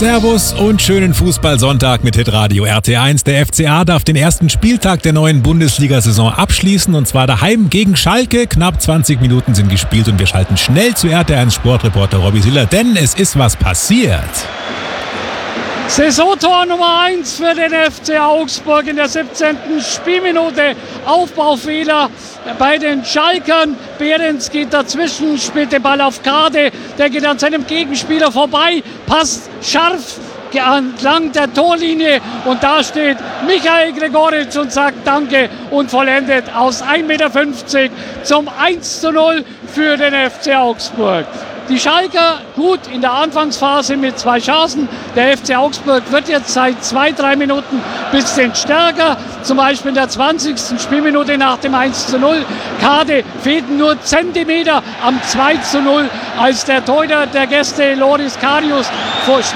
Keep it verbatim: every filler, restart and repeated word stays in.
Servus und schönen Fußballsonntag mit Hitradio R T eins. Der F C A darf den ersten Spieltag der neuen Bundesliga-Saison abschließen und zwar daheim gegen Schalke. Knapp zwanzig Minuten sind gespielt und wir schalten schnell zu R T eins Sportreporter Robby Siller, denn es ist was passiert. Saisontor Nummer eins für den F C Augsburg in der siebzehnten Spielminute. Aufbaufehler bei den Schalkern. Behrens geht dazwischen, spielt den Ball auf Kade. Der geht an seinem Gegenspieler vorbei, passt scharf entlang der Torlinie und da steht Michael Gregoritsch und sagt Danke und vollendet aus ein Meter fünfzig zum eins zu null für den F C Augsburg. Die Schalker gut in der Anfangsphase mit zwei Chancen. Der F C Augsburg wird jetzt seit zwei, drei Minuten ein bisschen stärker. Zum Beispiel in der zwanzigsten Spielminute nach dem eins zu null. Kade fehlten nur Zentimeter am zwei zu null, als der Torhüter der Gäste Loris Karius vor